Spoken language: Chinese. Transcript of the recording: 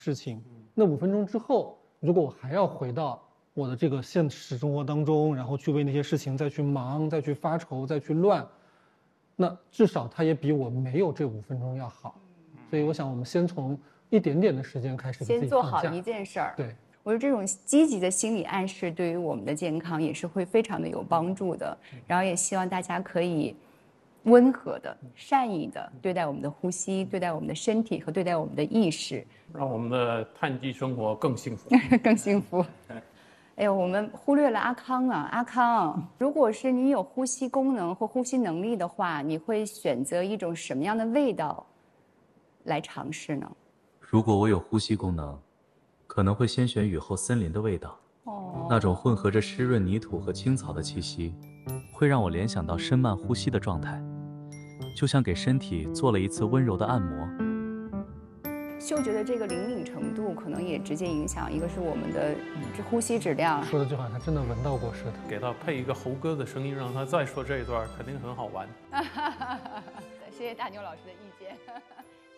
事情，那5分钟之后，如果我还要回到我的这个现实生活当中，然后去为那些事情再去忙、再去发愁、再去乱，那至少它也比我没有这5分钟要好。所以我想，我们先从一点点的时间开始， 先做好一件事儿。 对， 我说这种积极的心理暗示对于我们的健康也是会非常的有帮助的。然后也希望大家可以温和的、善意的对待我们的呼吸，对待我们的身体和对待我们的意识， 让我们的碳基生活更幸福。 更幸福。哎呦，我们忽略了阿康啊！阿康，如果是你有呼吸功能或呼吸能力的话，你会选择一种什么样的味道来尝试呢？ 如果我有呼吸功能，可能会先选雨后森林的味道。那种混合着湿润泥土和青草的气息，会让我联想到深慢呼吸的状态，就像给身体做了一次温柔的按摩。 嗅觉的这个灵敏程度，可能也直接影响一个是我们的呼吸质量。 说的就好像他真的闻到过似的。 给他配一个猴哥的声音，让他再说这一段，肯定很好玩。 谢谢大牛老师的意见。